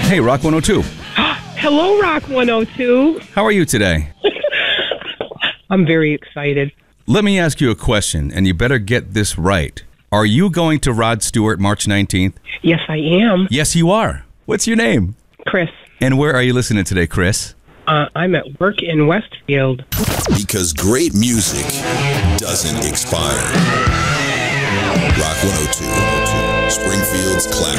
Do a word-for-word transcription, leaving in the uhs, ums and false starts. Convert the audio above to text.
Hey, Rock one oh two. Hello, Rock one oh two. How are you today? I'm very excited. Let me ask you a question, and you better get this right. Are you going to Rod Stewart March nineteenth? Yes, I am. Yes, you are. What's your name? Chris. And where are you listening today, Chris? Uh, I'm at work in Westfield. Because great music doesn't expire. Rock one oh two, Springfield's classic.